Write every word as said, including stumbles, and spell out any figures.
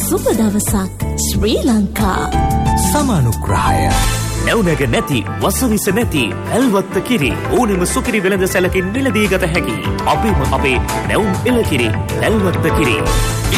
සුබ දවසක් ශ්‍රී ලංකා. සමානුග්‍රහය නැවුනග නැති වසවිස නැති ඇල්වත්ත කිරි ඕනෙම සුකිරි වෙළඳ සැලකින් මිලදී ගත හැකි. අපිම අපේ නැවුම් එළකිරි ඇල්වත්ත කිරි.